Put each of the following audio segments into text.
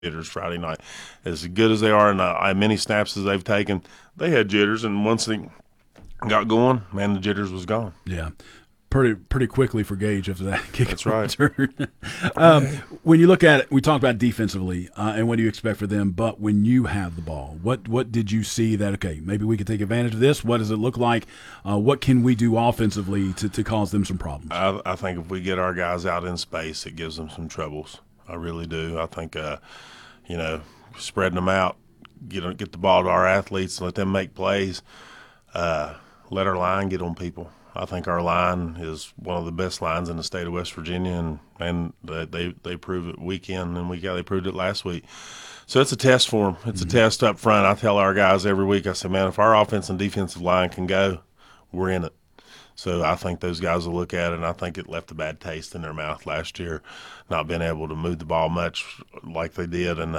jitters Friday night. As good as they are and many snaps as they've taken, they had jitters, and once they got going, man, the jitters was gone. Yeah. Pretty quickly for Gage after that kick. That's right. When you look at it, we talked about defensively and what do you expect for them, but when you have the ball, what did you see that, okay, maybe we could take advantage of this? What does it look like? What can we do offensively to cause them some problems? I think if we get our guys out in space, it gives them some troubles. I really do. I think, spreading them out, get the ball to our athletes, let them make plays, let our line get on people. I think our line is one of the best lines in the state of West Virginia, and they prove it week in and week out. They proved it last week. So it's a test for them. It's a test up front. I tell our guys every week, I say, man, if our offense and defensive line can go, we're in it. So I think those guys will look at it, and I think it left a bad taste in their mouth last year, not being able to move the ball much like they did. And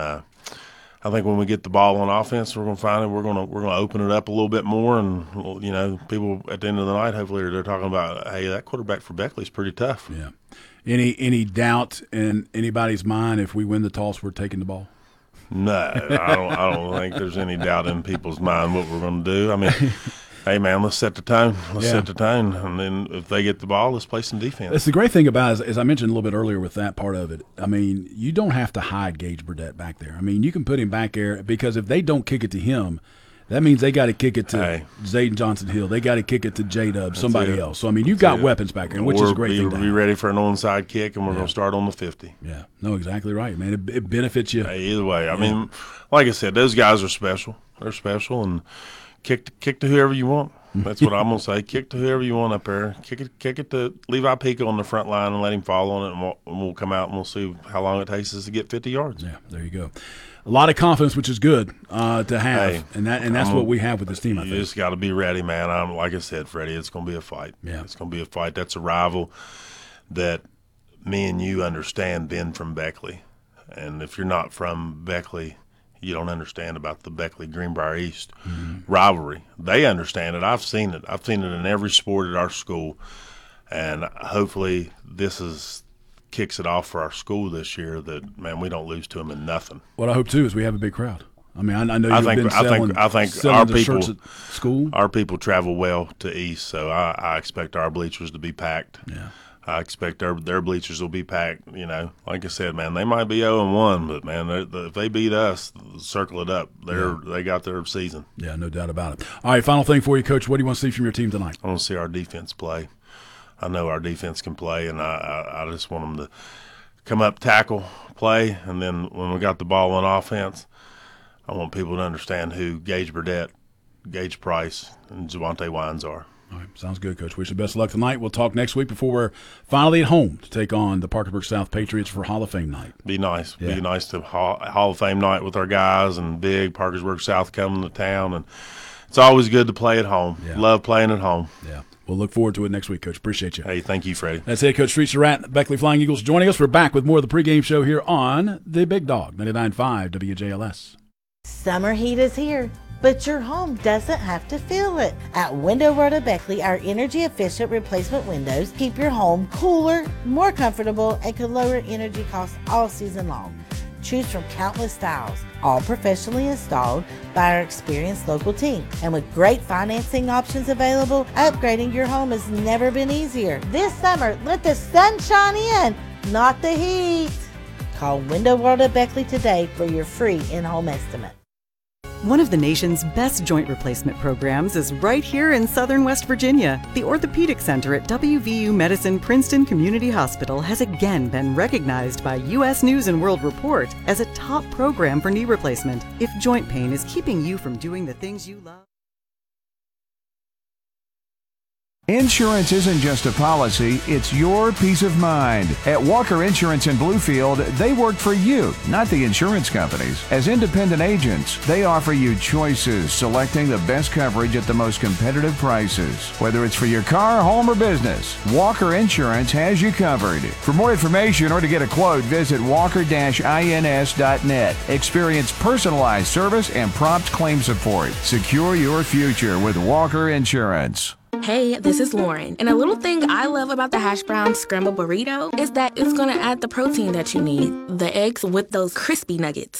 I think when we get the ball on offense, we're going to find it. We're going to open it up a little bit more, and people at the end of the night, hopefully, they're talking about, hey, that quarterback for Beckley is pretty tough. Yeah. Any doubt in anybody's mind if we win the toss, we're taking the ball? No, I don't think there's any doubt in people's mind what we're going to do. I mean. Hey, man, let's set the tone. Set the tone. And then if they get the ball, let's play some defense. That's the great thing about it, as I mentioned a little bit earlier with that part of it. I mean, you don't have to hide Gage Burdett back there. I mean, you can put him back there because if they don't kick it to him, that means they got to kick it to Zayden Johnson-Hill. They got to kick it to J-Dub, somebody else. So, I mean, you've got weapons back there, which is a great thing to have. Be ready for an onside kick, and we're going to start on the 50. Yeah. No, exactly right, man. It benefits you. Hey, either way. I mean, like I said, those guys are special. They're special, and kick to whoever you want. That's what I'm going to say. Kick to whoever you want up there. Kick it to Levi Pico on the front line and let him fall on it, and we'll come out and we'll see how long it takes us to get 50 yards. Yeah, there you go. A lot of confidence, which is good to have, and that's what we have with this team, I think. You just got to be ready, man. Like I said, Freddie, it's going to be a fight. Yeah. It's going to be a fight. That's a rival that me and you understand being from Beckley. And if you're not from Beckley, you don't understand about the Beckley-Greenbrier East rivalry. They understand it. I've seen it. I've seen it in every sport at our school. And hopefully this kicks it off for our school this year that, man, we don't lose to them in nothing. What I hope, too, is we have a big crowd. I mean, I know you've been selling our the people, shirts at school. Our people travel well to East, so I expect our bleachers to be packed. Yeah. I expect their bleachers will be packed. Like I said, man, they might be 0-1, but man, if they beat us, circle it up. They got their season. Yeah, no doubt about it. All right, final thing for you, Coach. What do you want to see from your team tonight? I want to see our defense play. I know our defense can play, and I just want them to come up, tackle, play, and then when we got the ball on offense, I want people to understand who Gage Burdett, Gage Price, and Javante Wines are. All right, sounds good, Coach. Wish you best of luck tonight. We'll talk next week before we're finally at home to take on the Parkersburg South Patriots for Hall of Fame night. Be nice. Yeah. Be nice to Hall of Fame night with our guys and big Parkersburg South coming to town. And it's always good to play at home. Yeah. Love playing at home. Yeah. We'll look forward to it next week, Coach. Appreciate you. Hey, thank you, Freddie. That's it, Coach Street Surratt, Beckley Flying Eagles joining us. We're back with more of the pregame show here on the Big Dog, 99.5 WJLS. Summer heat is here, but your home doesn't have to feel it. At Window World of Beckley, our energy-efficient replacement windows keep your home cooler, more comfortable, and can lower energy costs all season long. Choose from countless styles, all professionally installed by our experienced local team. And with great financing options available, upgrading your home has never been easier. This summer, let the sun shine in, not the heat. Call Window World of Beckley today for your free in-home estimate. One of the nation's best joint replacement programs is right here in Southern West Virginia. The Orthopedic Center at WVU Medicine Princeton Community Hospital has again been recognized by U.S. News and World Report as a top program for knee replacement. If joint pain is keeping you from doing the things you love. Insurance isn't just a policy, it's your peace of mind. At Walker Insurance in Bluefield, they work for you, not the insurance companies. As independent agents, they offer you choices, selecting the best coverage at the most competitive prices. Whether it's for your car, home, or business, Walker Insurance has you covered. For more information or to get a quote, visit walker-ins.net. Experience personalized service and prompt claim support. Secure your future with Walker Insurance. Hey, this is Lauren. And a little thing I love about the hash brown scramble burrito is that it's going to add the protein that you need. The eggs with those crispy nuggets.